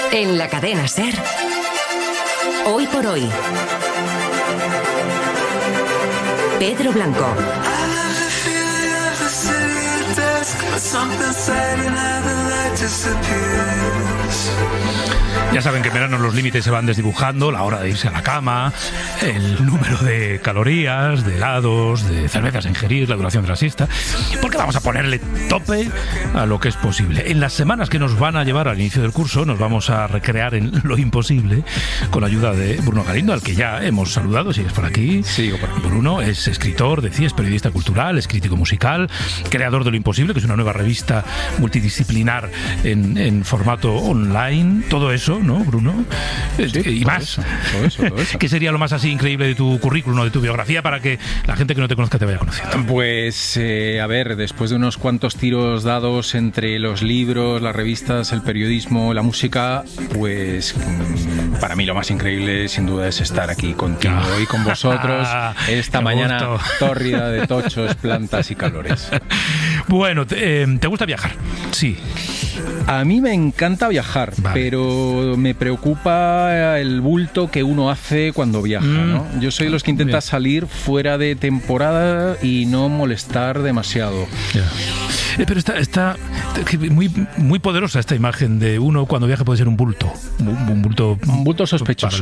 En la cadena SER, Hoy por Hoy, Pedro Blanco. Ya saben que en verano los límites se van desdibujando, la hora de irse a la cama, el número de calorías, de helados, de cervezas a ingerir, la duración de la siesta, porque vamos a ponerle tope a lo que es posible. En las semanas que nos van a llevar al inicio del curso nos vamos a recrear en lo imposible con la ayuda de Bruno Galindo, al que ya hemos saludado. ¿Sigues por aquí? Sigo por aquí. Bruno es escritor, decía, es periodista cultural, es crítico musical, creador de Lo Imposible, que es una nueva revista multidisciplinar en formato online. Todo eso, ¿no, Bruno? Sí, y más. Todo eso. ¿Qué sería lo más así increíble de tu currículum o de tu biografía para que la gente que no te conozca te vaya conociendo? Pues, a ver, después de unos cuantos tiros dados entre los libros, las revistas, el periodismo, la música, pues para mí lo más increíble sin duda es estar aquí contigo y con vosotros esta mañana tórrida de tochos, plantas y calores. Bueno, ¿te gusta viajar? Sí. A mí me encanta viajar, pero me preocupa el bulto que uno hace cuando viaja, ¿no? Yo soy de los que intenta salir fuera de temporada y no molestar demasiado. Pero está muy, muy poderosa esta imagen de uno cuando viaja puede ser un bulto. Un bulto sospechoso.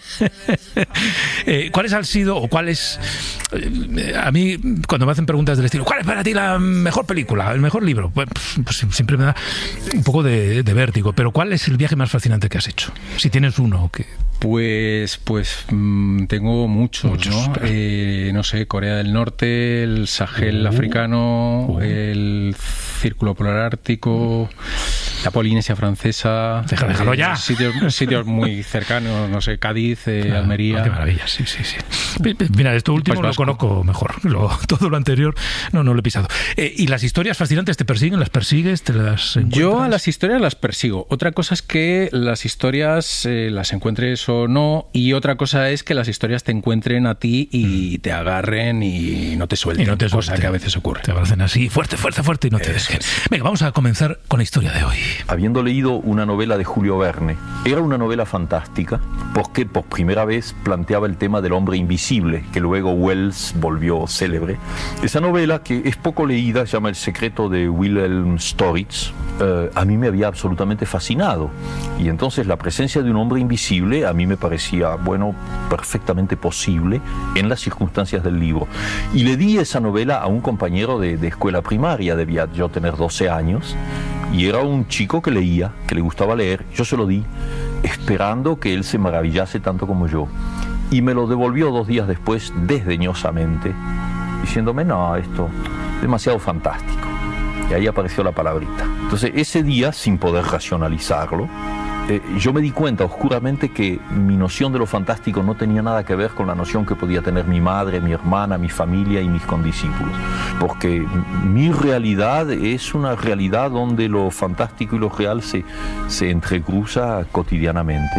¿Cuáles han sido o cuáles... a mí, cuando me hacen preguntas del estilo, ¿cuál es para ti la mejor película, el mejor libro? Pues siempre me da un poco de vértigo. Pero ¿cuál es el viaje más fascinante que has hecho? Si tienes uno que... Pues tengo muchos, ¿no? No sé, Corea del Norte, el Sahel africano, el Círculo Polar Ártico, la Polinesia Francesa. Déjalo ya. Sitios muy cercanos, no sé, Cádiz, Almería. Qué maravilla, sí. Mira, esto último lo conozco mejor. Todo lo anterior no lo he pisado. ¿Y las historias fascinantes te persiguen? ¿Las persigues? ¿Te las encuentras? Yo a las historias las persigo. Otra cosa es que las historias las encuentres o no, y otra cosa es que las historias te encuentren a ti y te agarren y no te suelten. Cosa que a veces ocurre. Te abracen así, fuerte y no te dejen. Venga, vamos a comenzar con la historia de hoy. Habiendo leído una novela de Julio Verne, era una novela fantástica porque por primera vez planteaba el tema del hombre invisible, que luego Wells volvió célebre. Esa novela, que es poco leída, se llama El secreto de Wilhelm Storitz, a mí me había absolutamente fascinado. Y entonces la presencia de un hombre invisible a mí me parecía, perfectamente posible en las circunstancias del libro. Y le di esa novela a un compañero de escuela primaria, debía yo tener 12 años, y era un chico que leía, que le gustaba leer. Yo se lo di, esperando que él se maravillase tanto como yo. Y me lo devolvió 2 días después, desdeñosamente, diciéndome, no, esto es demasiado fantástico. Y ahí apareció la palabrita. Entonces, ese día, sin poder racionalizarlo, yo me di cuenta oscuramente que mi noción de lo fantástico no tenía nada que ver con la noción que podía tener mi madre, mi hermana, mi familia y mis condiscípulos. Porque mi realidad es una realidad donde lo fantástico y lo real se entrecruza cotidianamente.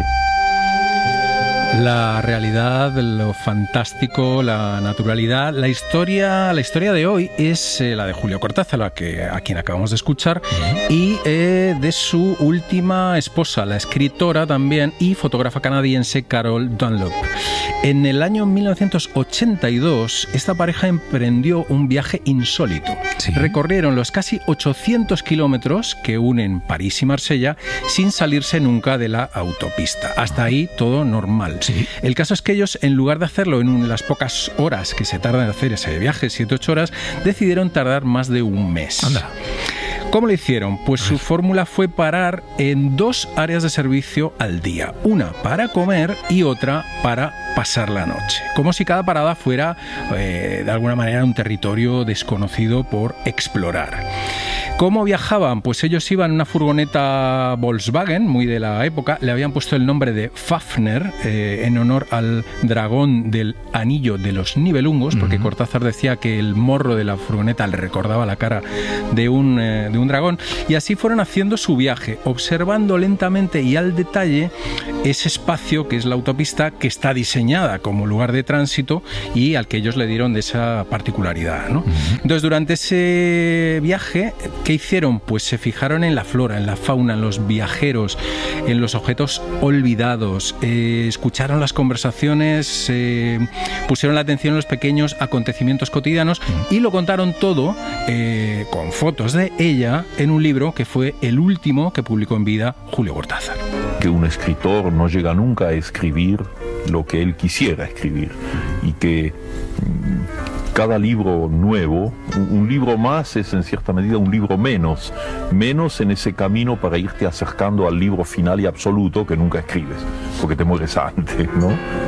La realidad, lo fantástico, la naturalidad. La historia de hoy es la de Julio Cortázar, a quien acabamos de escuchar, y de su última esposa, la escritora también y fotógrafa canadiense Carol Dunlop. En el año 1982, esta pareja emprendió un viaje insólito. ¿Sí? Recorrieron los casi 800 kilómetros que unen París y Marsella sin salirse nunca de la autopista. Hasta ahí todo normal. Sí. El caso es que ellos, en lugar de hacerlo en las pocas horas que se tardan en hacer ese viaje, 7-8 horas, decidieron tardar más de un mes. Anda. ¿Cómo lo hicieron? Pues su fórmula fue parar en 2 áreas de servicio al día. Una para comer y otra para pasar la noche. Como si cada parada fuera, de alguna manera, un territorio desconocido por explorar. ¿Cómo viajaban? Pues ellos iban en una furgoneta Volkswagen, muy de la época. Le habían puesto el nombre de Fafner, en honor al dragón del Anillo de los Nibelungos, porque Cortázar decía que el morro de la furgoneta le recordaba la cara de un dragón. Y así fueron haciendo su viaje, observando lentamente y al detalle ese espacio que es la autopista, que está diseñada como lugar de tránsito y al que ellos le dieron de esa particularidad, ¿no? Entonces, durante ese viaje, ¿qué hicieron? Pues se fijaron en la flora, en la fauna, en los viajeros, en los objetos olvidados, escucharon las conversaciones, pusieron la atención en los pequeños acontecimientos cotidianos y lo contaron todo con fotos de ella en un libro que fue el último que publicó en vida Julio Cortázar. Que un escritor no llega nunca a escribir lo que él quisiera escribir y que cada libro nuevo, un libro más es en cierta medida un libro menos en ese camino para irte acercando al libro final y absoluto que nunca escribes, porque te mueres antes, ¿no?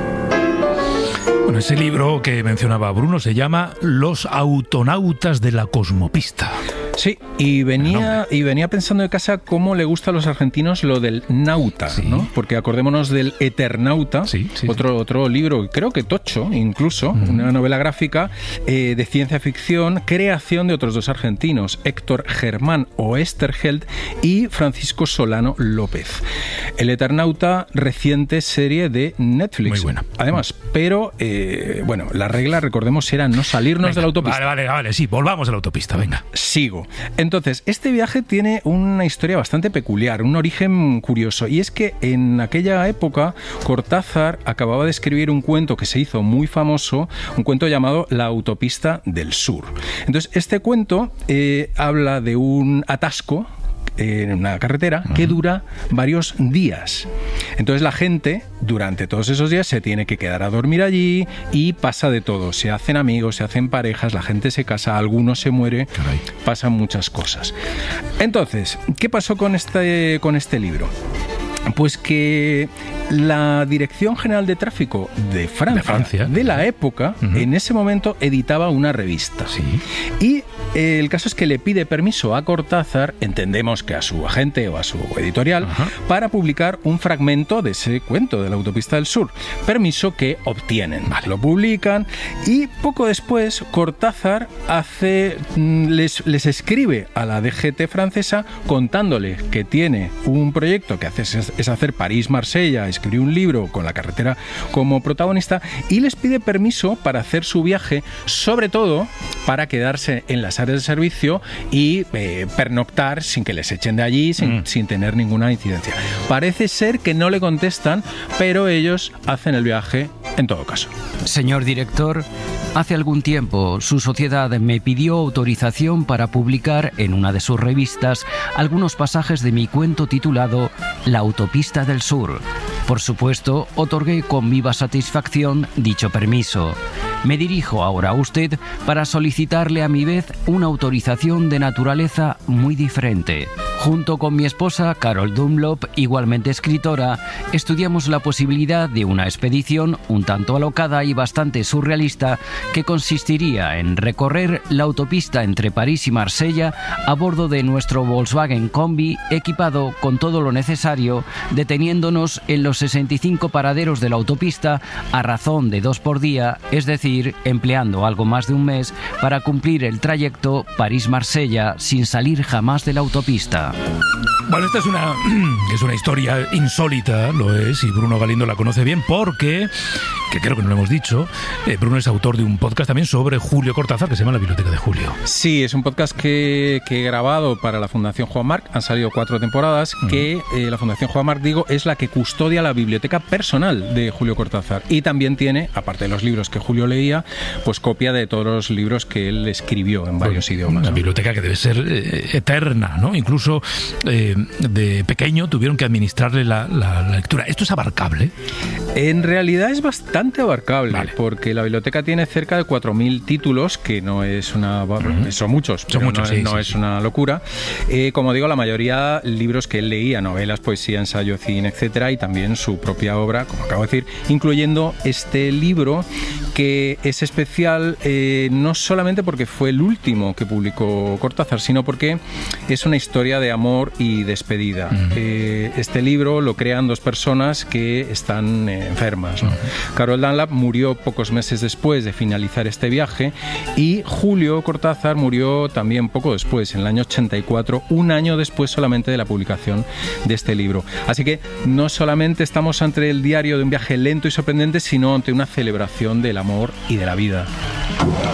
Bueno, ese libro que mencionaba Bruno se llama Los autonautas de la cosmopista. Sí, y venía pensando de casa cómo le gusta a los argentinos lo del nauta, sí, ¿no? Porque acordémonos del Eternauta, otro libro, creo que tocho incluso, una novela gráfica de ciencia ficción, creación de otros dos argentinos, Héctor Germán Oesterheld y Francisco Solano López. El Eternauta, reciente serie de Netflix. Muy buena. Además, pero, bueno, la regla, recordemos, era no salirnos de la autopista. Vale, sí, volvamos a la autopista, venga. Sigo. Entonces, este viaje tiene una historia bastante peculiar, un origen curioso, y es que en aquella época Cortázar acababa de escribir un cuento que se hizo muy famoso, un cuento llamado La autopista del sur. Entonces, este cuento habla de un atasco en una carretera que dura varios días. Entonces la gente durante todos esos días se tiene que quedar a dormir allí y pasa de todo. Se hacen amigos, se hacen parejas, la gente se casa, algunos se muere, pasan muchas cosas. Entonces, ¿qué pasó con este libro? Pues que la Dirección General de Tráfico de Francia, de la época, en ese momento editaba una revista. Sí. Y el caso es que le pide permiso a Cortázar, entendemos que a su agente o a su editorial, para publicar un fragmento de ese cuento de la autopista del sur. Permiso que obtienen. Lo publican y poco después Cortázar les escribe a la DGT francesa contándole que tiene un proyecto que es hacer París-Marsella, escribir un libro con la carretera como protagonista, y les pide permiso para hacer su viaje, sobre todo para quedarse en las áreas de servicio y pernoctar sin que les echen de allí, sin tener ninguna incidencia. Parece ser que no le contestan, pero ellos hacen el viaje en todo caso. Señor director, hace algún tiempo su sociedad me pidió autorización para publicar en una de sus revistas algunos pasajes de mi cuento titulado La autopista del sur. Por supuesto, otorgué con viva satisfacción dicho permiso. Me dirijo ahora a usted para solicitarle a mi vez una autorización de naturaleza muy diferente. Junto con mi esposa, Carol Dunlop, igualmente escritora, estudiamos la posibilidad de una expedición un tanto alocada y bastante surrealista que consistiría en recorrer la autopista entre París y Marsella a bordo de nuestro Volkswagen Combi equipado con todo lo necesario, deteniéndonos en los 65 paraderos de la autopista a razón de 2 por día, es decir, empleando algo más de un mes para cumplir el trayecto París-Marsella sin salir jamás de la autopista. Bueno, esta es una historia insólita, lo es, y Bruno Galindo la conoce bien porque, que creo que no lo hemos dicho, Bruno es autor de un podcast también sobre Julio Cortázar que se llama La Biblioteca de Julio. Sí, es un podcast que he grabado para la Fundación Juan Marc, han salido 4 temporadas, que la Fundación Juan Marc, es la que custodia la biblioteca personal de Julio Cortázar, y también tiene, aparte de los libros que Julio leía, pues copia de todos los libros que él escribió en varios idiomas. Una biblioteca que debe ser eterna, ¿no? Incluso de pequeño tuvieron que administrarle la lectura. ¿Esto es abarcable? En realidad es bastante abarcable, porque la biblioteca tiene cerca de 4.000 títulos, que no es una... Son muchos, pero no es una locura. Como digo, la mayoría libros que él leía, novelas, poesía, ensayo, cine, etcétera, y también su propia obra, como acabo de decir, incluyendo este libro que es especial no solamente porque fue el último que publicó Cortázar, sino porque es una historia de amor y despedida. Este libro lo crean 2 personas que están enfermas, ¿no? Carol Dunlap murió pocos meses después de finalizar este viaje y Julio Cortázar murió también poco después, en el año 84, un año después solamente de la publicación de este libro. Así que no solamente estamos ante el diario de un viaje lento y sorprendente, sino ante una celebración del amor y de la vida.